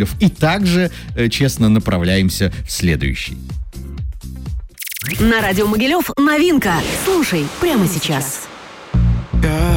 Могилев. И также честно направляемся в следующий. На радио Могилев новинка. Слушай прямо сейчас.